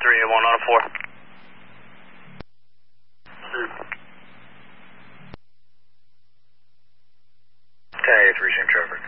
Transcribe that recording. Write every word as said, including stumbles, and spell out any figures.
three eight one on a four. ten eighty-three, same traffic.